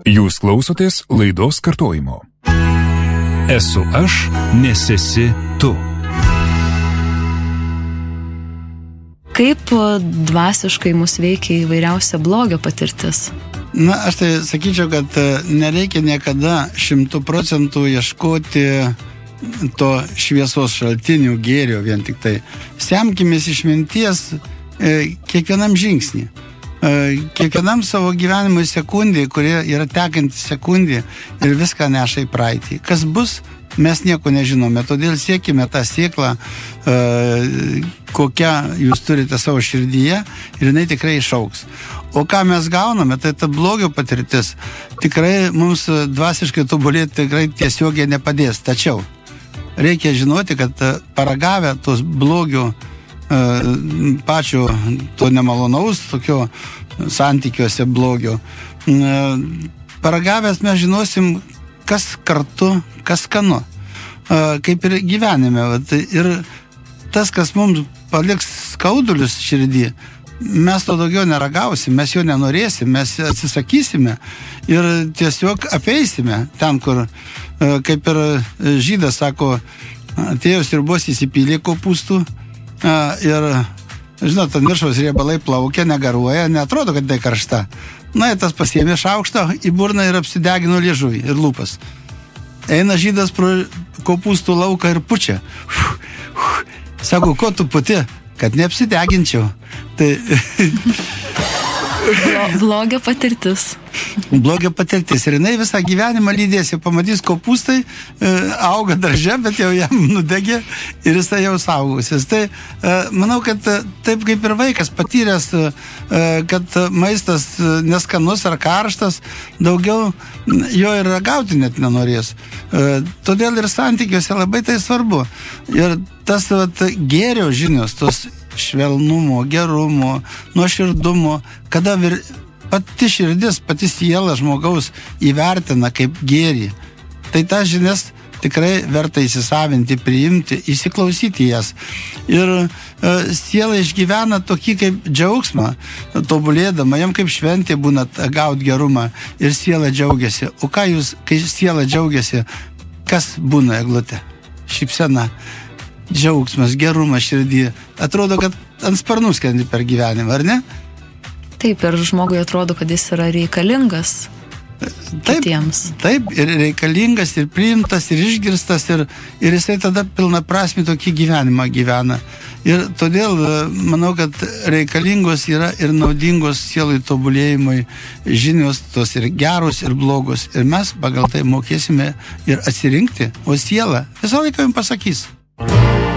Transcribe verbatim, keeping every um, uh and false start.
Jūs klausotės laidos kartojimo. Esu aš, nes esi tu. Kaip dvasiškai mus veikia įvairiausia blogio patirtis? Na, aš tai sakyčiau, kad nereikia niekada šimtų procentų ieškoti to šviesos šaltinių gėrio vien tik tai. Semkimės išminties e, kiekvienam žingsnį. E, kiekvienam savo gyvenimo sekundį, kurie yra tekanti sekundį ir viską neša į praeitį. Kas bus, mes nieko nežinome. Todėl siekime tą sėklą, e, kokią jūs turite savo širdyje ir jinai tikrai išaugs. O ką mes gauname, tai ta blogio patirtis tikrai mums dvasiškai tobulėti tikrai tiesiogiai nepadės. Tačiau reikia žinoti, kad paragavę tos blogio pačio to nemalonaus tokio santykiuose blogio, paragavęs mes žinosim, kas kartu, kas skanu, kaip ir gyvenime. Ir tas, kas mums paliks skaudulius širdį, mes to daugiau neragausim, mes jo nenorėsim, mes atsisakysime ir tiesiog apeisime ten, kur, kaip ir žydas sako, atėjo sriubos įsipylė kopūstų ir, žinot, ant viršaus riebalai plaukia, negaruoja, neatrodo, kad tai karšta. Na, ir tas pasiėmė šaukštą į burną ir apsidegino liežuvį ir lūpas. Eina žydas pro kopūstų lauką ir pučia. Sako, ko tu puti? Kad neapsideginčiau. Tai blogio patirtis. Blogio patirtis. Ir jinai visą gyvenimą lydės. Jau pamatys, kopūstai auga darže, bet jau jam nudegė ir jisai jau saugusis. Tai manau, kad taip kaip ir vaikas patyręs, kad maistas neskanus ar karštas, daugiau jo ir ragauti net nenorės. Todėl ir santykiuose labai tai svarbu. Ir tas vat, gėrio žinios, tos švelnumo, gerumo, nuoširdumo, kada vir, pati širdis, pati siela žmogaus įvertina kaip gėrį, tai tas žinias tikrai verta įsisavinti, priimti, įsiklausyti jas. Ir e, siela išgyvena tokį kaip džiaugsmą, tobulėdama, jam kaip šventė būna gauti gerumą ir siela džiaugiasi. O ką jūs, kai siela džiaugiasi, kas būna, Eglute? Šypsena. Džiaugsmas, gerumas širdį. Atrodo, kad ant sparnų skrendi per gyvenimą, ar ne? Taip, ir žmogui atrodo, kad jis yra reikalingas taip, kitiems. Taip, ir reikalingas, ir priimtas, ir išgirstas, ir, ir jisai tada pilna prasme tokį gyvenimą gyvena. Ir todėl manau, kad reikalingos yra ir naudingos sielai tobulėjimui žinios, tos ir geros, ir blogos. Ir mes pagal tai mokėsime ir atsirinkti, o siela visą laiką jums pasakys.